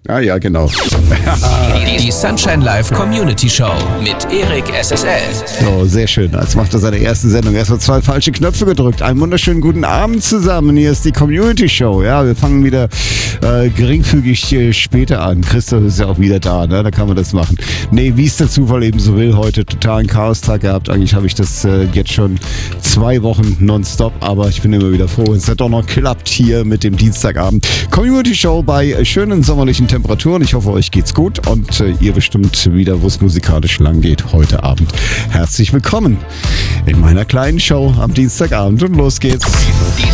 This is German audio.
Ah ja, genau. Die Sunshine Live Community Show mit Erik SSL. So, sehr schön. Als macht er seine erste Sendung. Erstmal 2 falsche Knöpfe gedrückt. Einen wunderschönen guten Abend zusammen. Hier ist die Community Show. Ja, wir fangen wieder geringfügig später an. Christoph ist ja auch wieder da, ne? Da kann man das machen. Nee, wie es der Zufall eben so will, heute totalen Chaos-Tag gehabt. Eigentlich habe ich das jetzt schon 2 Wochen nonstop, aber ich bin immer wieder froh, es hat doch noch klappt hier mit dem Dienstagabend. Community Show bei schönen sommerlichen Temperaturen. Ich hoffe, euch geht's gut und ihr bestimmt wieder, wo es musikalisch lang geht heute Abend. Herzlich willkommen in meiner kleinen Show am Dienstagabend und los geht's. Die